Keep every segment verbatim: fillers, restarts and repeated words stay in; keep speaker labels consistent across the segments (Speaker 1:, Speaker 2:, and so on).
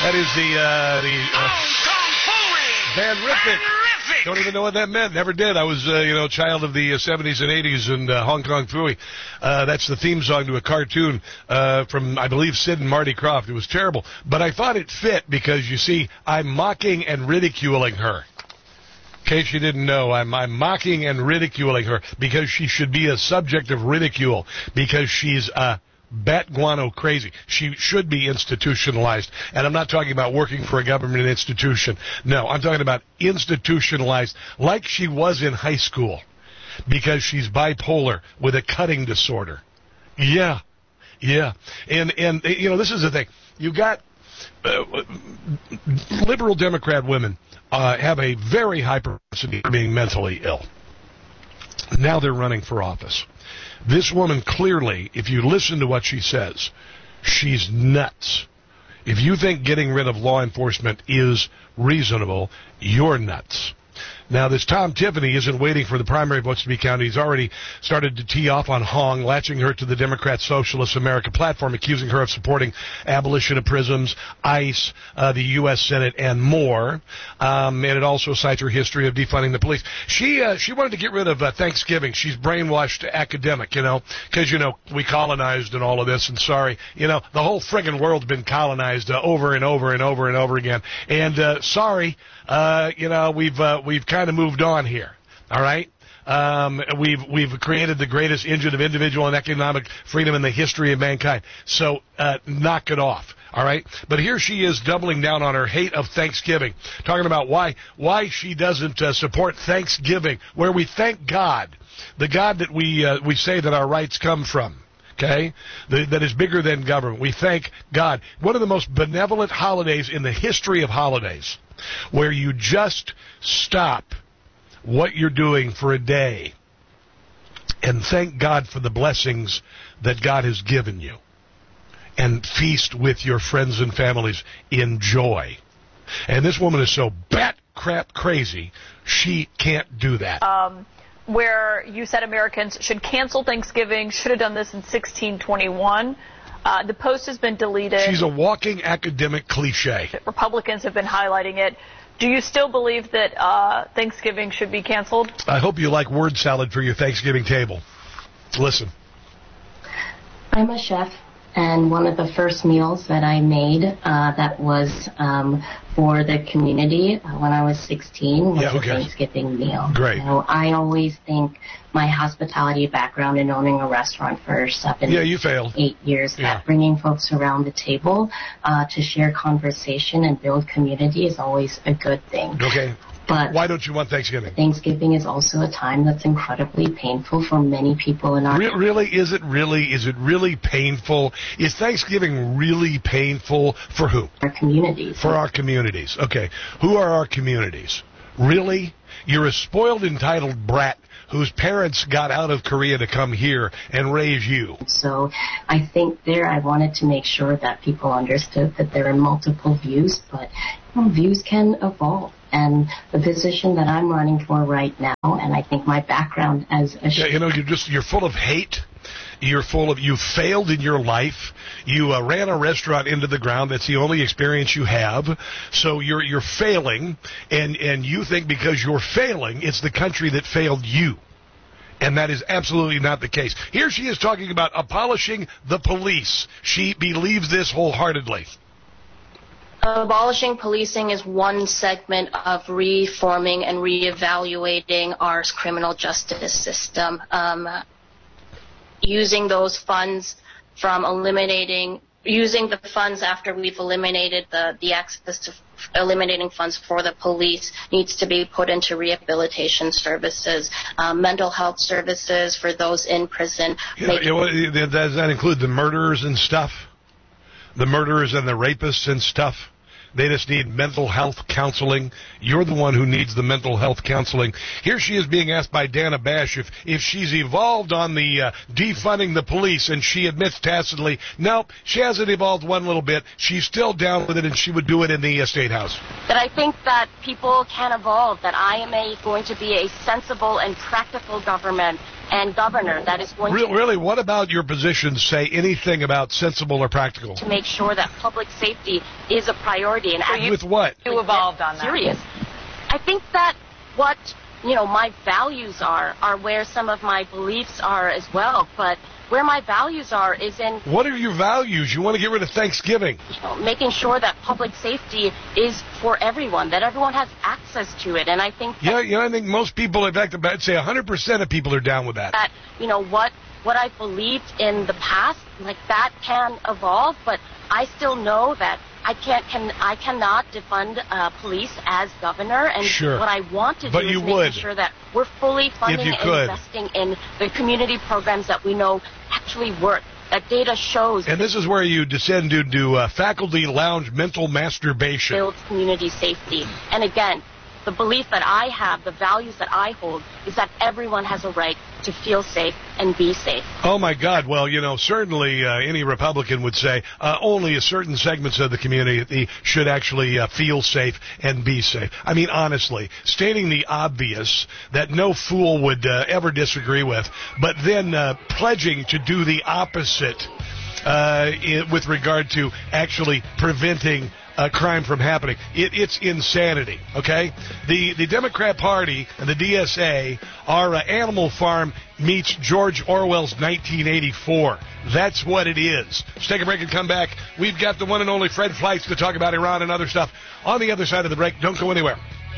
Speaker 1: That is the, uh, the, uh, Van Riffic. Don't even know what that meant. Never did. I was, uh, you know, a child of the uh, seventies and eighties and uh, Hong Kong Phooey. Uh, that's the theme song to a cartoon uh, from, I believe, Sid and Marty Krofft. It was terrible. But I thought it fit because, you see, I'm mocking and ridiculing her. In case you didn't know, I'm, I'm mocking and ridiculing her because she should be a subject of ridicule because she's uh, bat guano crazy. She should be institutionalized. And I'm not talking about working for a government institution. No, I'm talking about institutionalized like she was in high school because she's bipolar with a cutting disorder. Yeah, yeah. And, and you know, this is the thing. You got uh, liberal Democrat women uh, have a very high propensity for being mentally ill. Now they're running for office. This woman clearly, if you listen to what she says, she's nuts. If you think getting rid of law enforcement is reasonable, you're nuts. Now, this Tom Tiffany isn't waiting for the primary votes to be counted. He's already started to tee off on Hong, latching her to the Democrat Socialist America platform, accusing her of supporting abolition of prisons, ICE, uh, the U S Senate, and more. Um, and it also cites her history of defunding the police. She uh, she wanted to get rid of uh, Thanksgiving. She's brainwashed academic, you know, because, you know, we colonized and all of this. And sorry, you know, the whole friggin' world's been colonized uh, over and over and over and over again. And uh, sorry, uh, you know, we've uh, we've kind of moved on here. All right. Um, we've we've created the greatest engine of individual and economic freedom in the history of mankind. So uh, knock it off. All right. But here she is doubling down on her hate of Thanksgiving, talking about why why she doesn't uh, support Thanksgiving, where we thank God, the God that we uh, we say that our rights come from. Okay, the, that is bigger than government. We thank God. One of the most benevolent holidays in the history of holidays, where you just stop what you're doing for a day and thank God for the blessings that God has given you and feast with your friends and families in joy. And this woman is so bat crap crazy, she can't do that.
Speaker 2: Um, where you said Americans should cancel Thanksgiving, should have done this in sixteen twenty-one. Uh, the post has been deleted.
Speaker 1: She's a walking academic cliche.
Speaker 2: Republicans have been highlighting it. Do you still believe that uh, Thanksgiving should be canceled?
Speaker 1: I hope you like word salad for your Thanksgiving table. Listen.
Speaker 3: I'm a chef, and one of the first meals that I made uh, that was um, for the community uh, when I was sixteen was
Speaker 1: yeah, okay.
Speaker 3: a Thanksgiving meal.
Speaker 1: Great.
Speaker 3: So I always think my hospitality background in owning a restaurant for seven,
Speaker 1: yeah, you failed.
Speaker 3: eight years,
Speaker 1: yeah.
Speaker 3: that bringing folks around the table uh, to share conversation and build community is always a good thing.
Speaker 1: Okay.
Speaker 3: But
Speaker 1: why don't you want Thanksgiving?
Speaker 3: Thanksgiving is also a time that's incredibly painful for many people in our
Speaker 1: Re- Really? Is it really? Is it really painful? Is Thanksgiving really painful for who?
Speaker 3: Our communities.
Speaker 1: For our communities. Okay. Who are our communities? Really? You're a spoiled, entitled brat whose parents got out of Korea to come here and raise you.
Speaker 3: So I think there I wanted to make sure that people understood that there are multiple views, but you know, views can evolve. And the position that I'm running for right now, and I think my background as a...
Speaker 1: Yeah, you know, you're just, you're full of hate. You're full of, you failed in your life. You uh, ran a restaurant into the ground. That's the only experience you have. So you're you're failing, and, and you think because you're failing, it's the country that failed you. And that is absolutely not the case. Here she is talking about abolishing the police. She believes this wholeheartedly.
Speaker 4: Abolishing policing is one segment of reforming and reevaluating our criminal justice system. Um, using those funds from eliminating, using the funds after we've eliminated the, the access to eliminating funds for the police needs to be put into rehabilitation services, um, mental health services for those in prison.
Speaker 1: Yeah, yeah, does that include the murderers and stuff? The murderers and the rapists and stuff? They just need mental health counseling. You're the one who needs the mental health counseling. Here she is being asked by Dana Bash if, if she's evolved on the uh, defunding the police, and she admits tacitly, nope, she hasn't evolved one little bit. She's still down with it, and she would do it in the uh, State House.
Speaker 4: That I think that people can evolve, that I am a, going to be a sensible and practical government and governor that is going
Speaker 1: Re-
Speaker 4: to...
Speaker 1: Really, what about your positions say anything about sensible or practical?
Speaker 4: To make sure that public safety is a priority. And
Speaker 2: so you,
Speaker 1: with what?
Speaker 2: You evolved on that.
Speaker 4: Serious. I think that what, you know, my values are, are where some of my beliefs are as well, but where my values are is in...
Speaker 1: What are your values? You want to get rid of Thanksgiving.
Speaker 4: You know, making sure that public safety is for everyone, that everyone has access to it, and I think...
Speaker 1: Yeah, yeah, I think most people, in fact, I'd say one hundred percent of people are down with that.
Speaker 4: That, you know, what, what I believed in the past, like, that can evolve, but I still know that I can't, can, I cannot defund uh, police as governor, and
Speaker 1: sure.
Speaker 4: what I want to do
Speaker 1: but
Speaker 4: is
Speaker 1: you
Speaker 4: making
Speaker 1: would.
Speaker 4: sure that we're fully funding and
Speaker 1: could.
Speaker 4: investing in the community programs that we know actually work. That data shows.
Speaker 1: And this is where you descend into uh, faculty lounge mental masturbation.
Speaker 4: Builds community safety. And again, the belief that I have, the values that I hold, is that everyone has a right to feel safe and be safe.
Speaker 1: Oh, my God. Well, you know, certainly uh, any Republican would say uh, only a certain segments of the community should actually uh, feel safe and be safe. I mean, honestly, stating the obvious that no fool would uh, ever disagree with, but then uh, pledging to do the opposite uh, in, with regard to actually preventing Uh, crime from happening. It, it's insanity, okay? The the Democrat Party and the D S A are uh, Animal Farm meets George Orwell's nineteen eighty-four. That's what it is. Let's take a break and come back. We've got the one and only Fred Fleitz to talk about Iran and other stuff. On the other side of the break, don't go anywhere.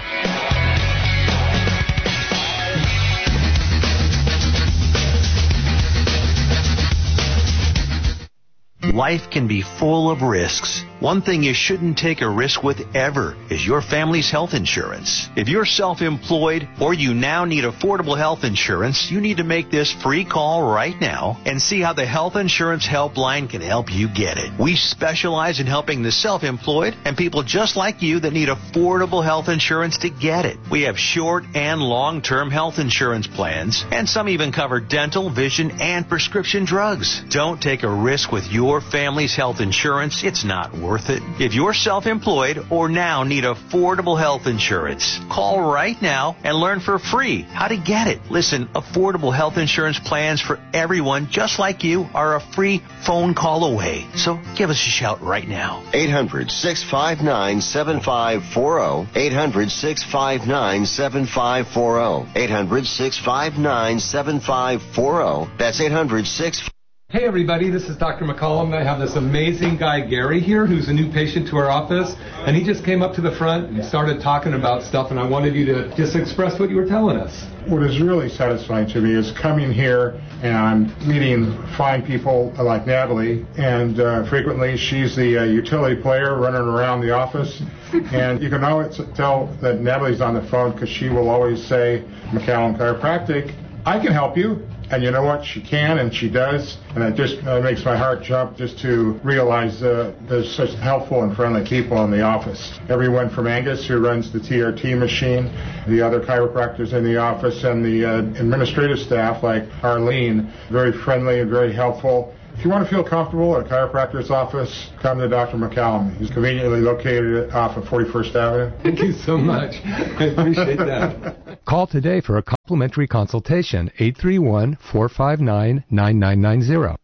Speaker 5: Life can be full of risks. One thing you shouldn't take a risk with ever is your family's health insurance. If you're self-employed or you now need affordable health insurance, you need to make this free call right now and see how the Health Insurance Helpline can help you get it. We specialize in helping the self-employed and people just like you that need affordable health insurance to get it. We have short and long-term health insurance plans, and some even cover dental, vision, and prescription drugs. Don't take a risk with your family's health insurance. It's not worth it. If you're self-employed or now need affordable health insurance, call right now and learn for free how to get it. Listen, affordable health insurance plans for everyone just like you are a free phone call away. So give us a shout right now.
Speaker 6: eight hundred, six five nine, seven five four zero. eight hundred, six five nine, seven five four zero. eight hundred, six five nine, seven five four zero. That's eight hundred, six five nine.
Speaker 7: Hey everybody, this is Doctor McCollum. I have this amazing guy, Gary, here, who's a new patient to our office, and he just came up to the front and started talking about stuff, and I wanted you to just express what you were telling us.
Speaker 8: What is really satisfying to me is coming here and meeting fine people like Natalie, and uh, frequently she's the uh, utility player running around the office, and you can always tell that Natalie's on the phone because she will always say, McCallum Chiropractic, I can help you. And you know what? She can, and she does. And it just uh, makes my heart jump just to realize uh, there's such helpful and friendly people in the office. Everyone from Angus, who runs the T R T machine, the other chiropractors in the office, and the uh, administrative staff like Arlene, very friendly and very helpful. If you want to feel comfortable at a chiropractor's office, come to Doctor McCallum. He's conveniently located off of forty-first Avenue.
Speaker 7: Thank you so much. I appreciate that.
Speaker 9: Call today for a complimentary consultation, eight three one, four five nine, nine nine nine zero.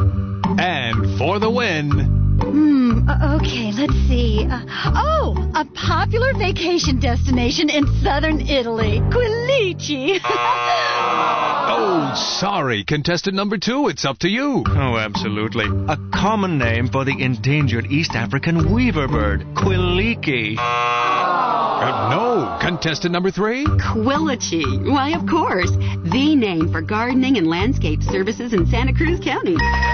Speaker 10: And for the win...
Speaker 11: Hmm, okay, let's see. Uh, oh, a popular vacation destination in southern Italy, Quilici.
Speaker 10: Oh, sorry, contestant number two, it's up to you.
Speaker 5: Oh, absolutely. A common name for the endangered East African weaver bird, Quiliki.
Speaker 10: Uh, no, contestant number three?
Speaker 12: Quilici. Why, of course. The name for gardening and landscape services in Santa Cruz County.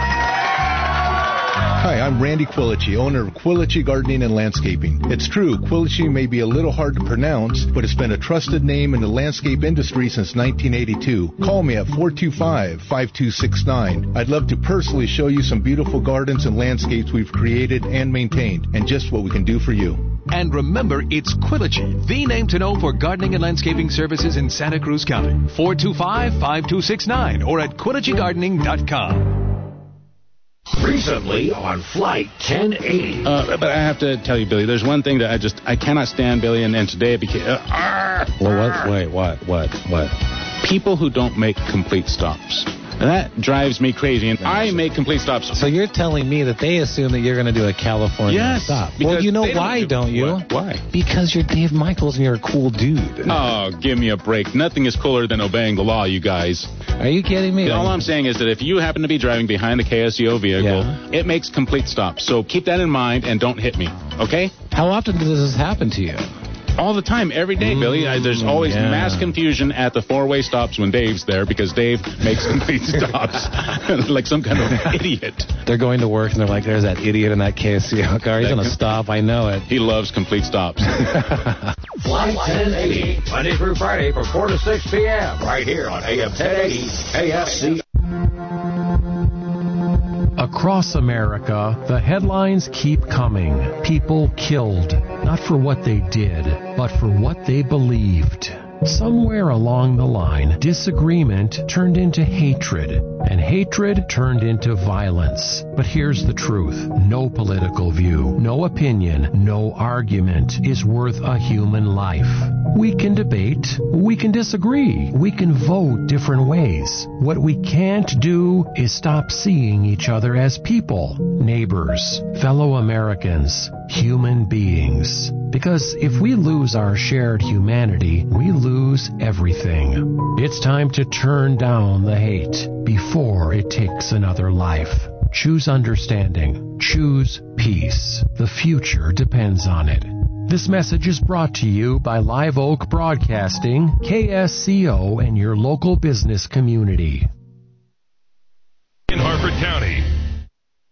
Speaker 13: Hi, I'm Randy Quilici, owner of Quilici Gardening and Landscaping. It's true, Quilici may be a little hard to pronounce, but it's been a trusted name in the landscape industry since nineteen eighty-two. Call me at four two five, five two six nine. I'd love to personally show you some beautiful gardens and landscapes we've created and maintained, and just what we can do for you.
Speaker 10: And remember, it's Quilici, the name to know for gardening and landscaping services in Santa Cruz County. four two five, five two six nine or at quilici gardening dot com.
Speaker 14: Recently on Flight ten eighty.
Speaker 15: Uh, but I have to tell you, Billy, there's one thing that I just, I cannot stand, Billy, and, and today it became... Uh, well, what? Wait, what? What? What? people who don't make complete stops. And that drives me crazy. And I make complete stops.
Speaker 16: So you're telling me that they assume that you're going to do a California
Speaker 15: yes,
Speaker 16: stop. Well, you know why, don't, do, don't you?
Speaker 15: What? Why?
Speaker 16: Because you're Dave Michaels and you're a cool dude.
Speaker 15: Oh, give me a break. Nothing is cooler than obeying the law, you guys.
Speaker 16: Are you kidding me?
Speaker 15: All I'm saying is that if you happen to be driving behind the K S E O vehicle, yeah. it makes complete stops. So keep that in mind and don't hit me, okay?
Speaker 16: How often does this happen to you?
Speaker 15: All the time, every day, Billy. I, there's always
Speaker 16: yeah.
Speaker 15: mass confusion at the four-way stops when Dave's there because Dave makes complete stops like some kind of idiot.
Speaker 16: They're going to work and they're like, there's that idiot in that K S E O car. He's going to stop. I know it.
Speaker 15: He loves complete stops.
Speaker 14: Flight ten eighty, Monday through Friday from four to six p.m. right here on A M ten eighty K F C.
Speaker 17: Across America, the headlines keep coming. People killed, not for what they did, but for what they believed. Somewhere along the line, disagreement turned into hatred, and hatred turned into violence. But here's the truth. No political view, no opinion, no argument is worth a human life. We can debate, we can disagree, we can vote different ways. What we can't do is stop seeing each other as people, neighbors, fellow Americans, human beings. Because if we lose our shared humanity, we lose everything. It's time to turn down the hate before it takes another life. Choose understanding. Choose peace. The future depends on it. This message is brought to you by Live Oak Broadcasting, K S C O, and your local business community.
Speaker 18: In Harford County,